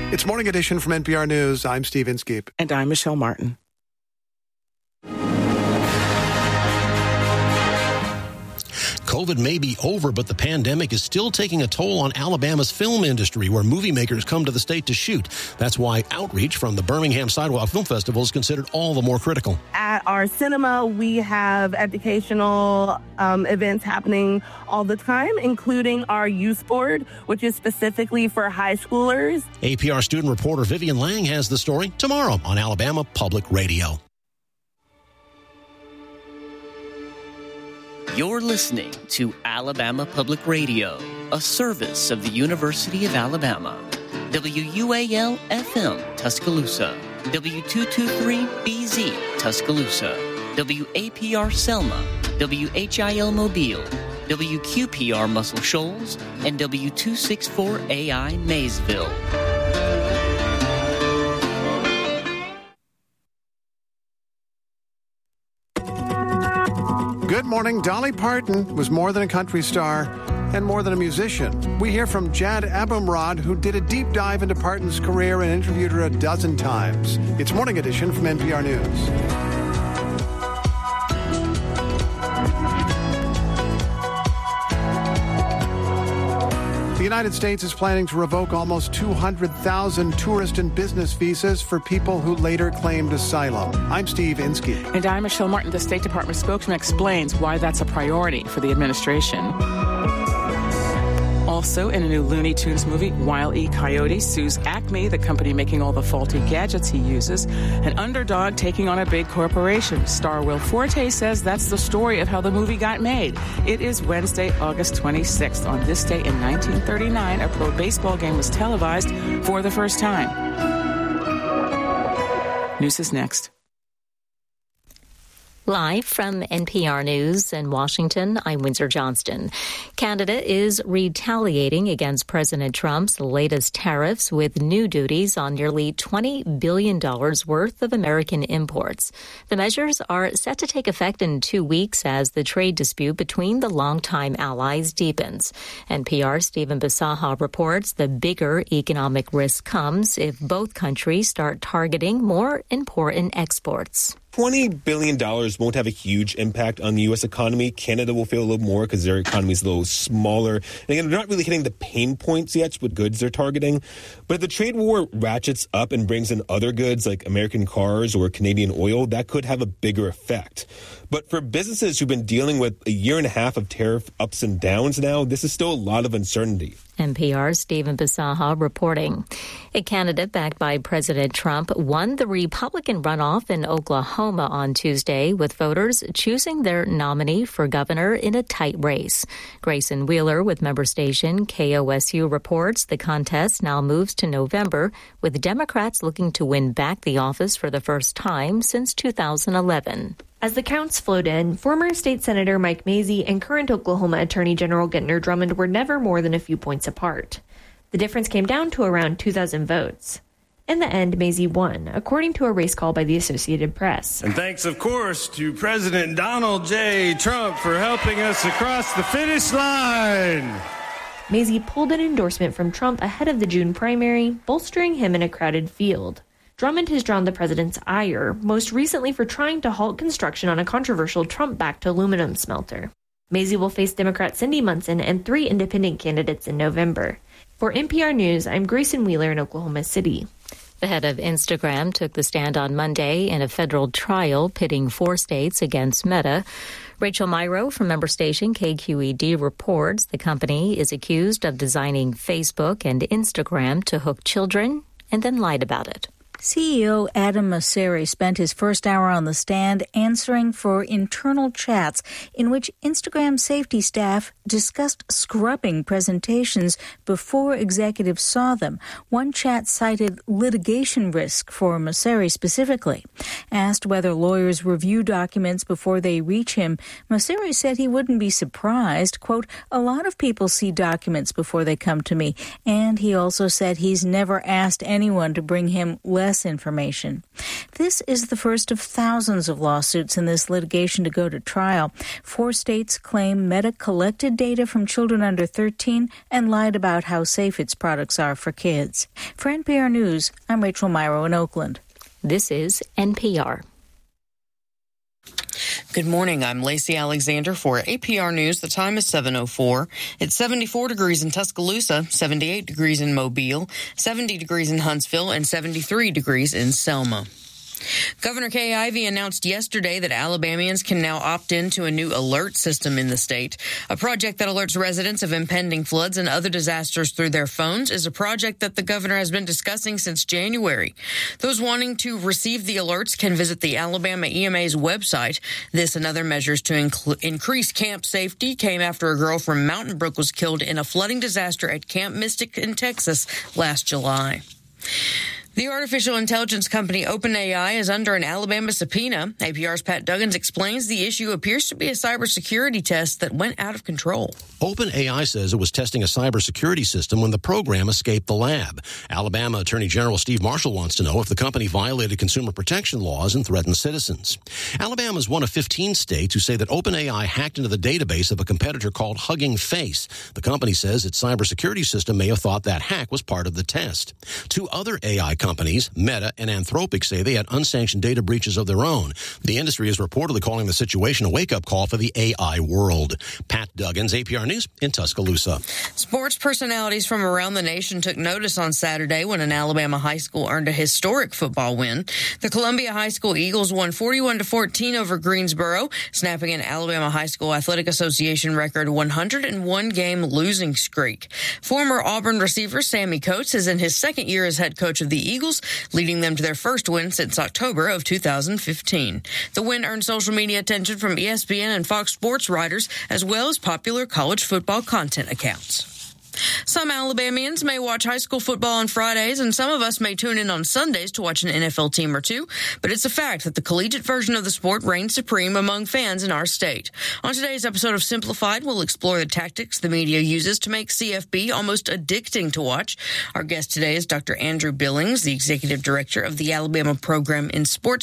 It's Morning Edition from NPR News. I'm Steve Inskeep. And I'm Michelle Martin. COVID may be over, but the pandemic is still taking a toll on Alabama's film industry, where movie makers come to the state to shoot. That's why outreach from the Birmingham Sidewalk Film Festival is considered all the more critical. At our cinema, we have educational events happening all the time, including our youth board, which is specifically for high schoolers. APR student reporter Vivian Lang has the story tomorrow on Alabama Public Radio. You're listening to Alabama Public Radio, a service of the University of Alabama. WUAL-FM, Tuscaloosa. W223BZ, Tuscaloosa. WAPR Selma. WHIL Mobile. WQPR Muscle Shoals. And W264AI Maysville. Good morning. Dolly Parton was more than a country star and more than a musician. We hear from Jad Abumrad, who did a deep dive into Parton's career and interviewed her a dozen times. It's Morning Edition from NPR News. The United States is planning to revoke almost 200,000 tourist and business visas for people who later claimed asylum. I'm Steve Inskeep. And I'm Michelle Martin. The State Department spokesman explains why that's a priority for the administration. Also, in a new Looney Tunes movie, Wile E. Coyote sues Acme, the company making all the faulty gadgets he uses. An underdog taking on a big corporation. Star Will Forte says that's the story of how the movie got made. It is Wednesday, August 26th. On this day in 1939, a pro baseball game was televised for the first time. News is next. Live from NPR News in Washington, I'm Windsor Johnston. Canada is retaliating against President Trump's latest tariffs with new duties on nearly $20 billion worth of American imports. The measures are set to take effect in 2 weeks as the trade dispute between the longtime allies deepens. NPR's Stephen Bisaha reports the bigger economic risk comes if both countries start targeting more important exports. $20 billion won't have a huge impact on the U.S. economy. Canada will feel a little more because their economy is a little smaller. And again, they're not really hitting the pain points yet with goods they're targeting. But if the trade war ratchets up and brings in other goods like American cars or Canadian oil, that could have a bigger effect. But for businesses who've been dealing with a year and a half of tariff ups and downs now, this is still a lot of uncertainty. NPR's Stephen Bisaha reporting. A candidate backed by President Trump won the Republican runoff in Oklahoma on Tuesday, with voters choosing their nominee for governor in a tight race. Grayson Wheeler with member station KOSU reports the contest now moves to November, with Democrats looking to win back the office for the first time since 2011. As the counts flowed in, former State Senator Mike Mazzei and current Oklahoma Attorney General Gentner Drummond were never more than a few points apart. The difference came down to around 2,000 votes. In the end, Mazzei won, according to a race call by the Associated Press. And thanks, of course, to President Donald J. Trump for helping us across the finish line. Mazzei pulled an endorsement from Trump ahead of the June primary, bolstering him in a crowded field. Drummond has drawn the president's ire, most recently for trying to halt construction on a controversial Trump-backed aluminum smelter. Mazzei will face Democrat Cindy Munson and 3 independent candidates in November. For NPR News, I'm Grayson Wheeler in Oklahoma City. The head of Instagram took the stand on Monday in a federal trial pitting 4 states against Meta. Rachel Myrow from member station KQED reports the company is accused of designing Facebook and Instagram to hook children and then lied about it. CEO Adam Mosseri spent his first hour on the stand answering for internal chats in which Instagram safety staff discussed scrubbing presentations before executives saw them. One chat cited litigation risk for Mosseri specifically. Asked whether lawyers review documents before they reach him, Mosseri said he wouldn't be surprised. Quote, "A lot of people see documents before they come to me." And he also said he's never asked anyone to bring him less less information. This is the first of thousands of lawsuits in this litigation to go to trial. 4 states claim Meta collected data from children under 13 and lied about how safe its products are for kids. For NPR News, I'm Rachel Myrow in Oakland. This is NPR. Good morning. I'm Lacey Alexander for APR News. The time is 7:04. It's 74 degrees in Tuscaloosa, 78 degrees in Mobile, 70 degrees in Huntsville, and 73 degrees in Selma. Governor Kay Ivey announced yesterday that Alabamians can now opt into a new alert system in the state. A project that alerts residents of impending floods and other disasters through their phones is a project that the governor has been discussing since January. Those wanting to receive the alerts can visit the Alabama EMA's website. This and other measures to increase camp safety came after a girl from Mountain Brook was killed in a flooding disaster at Camp Mystic in Texas last July. The artificial intelligence company OpenAI is under an Alabama subpoena. APR's Pat Duggins explains the issue appears to be a cybersecurity test that went out of control. OpenAI says it was testing a cybersecurity system when the program escaped the lab. Alabama Attorney General Steve Marshall wants to know if the company violated consumer protection laws and threatened citizens. Alabama is one of 15 states who say that OpenAI hacked into the database of a competitor called Hugging Face. The company says its cybersecurity system may have thought that hack was part of the test. 2 other AI companies, Meta and Anthropic, say they had unsanctioned data breaches of their own. The industry is reportedly calling the situation a wake-up call for the AI world. Pat Duggins, APR News in Tuscaloosa. Sports personalities from around the nation took notice on Saturday when an Alabama high school earned a historic football win. The Columbia High School Eagles won 41-14 over Greensboro, snapping an Alabama High School Athletic Association record 101-game losing streak. Former Auburn receiver Sammy Coates is in his second year as head coach of the Eagles, leading them to their first win since October of 2015. The win earned social media attention from ESPN and Fox Sports writers, as well as popular college football content accounts. Some Alabamians may watch high school football on Fridays, and some of us may tune in on Sundays to watch an NFL team or two, but it's a fact that the collegiate version of the sport reigns supreme among fans in our state. On today's episode of Simplified, we'll explore the tactics the media uses to make CFB almost addicting to watch. Our guest today is Dr. Andrew Billings, the executive director of the Alabama Program in Sports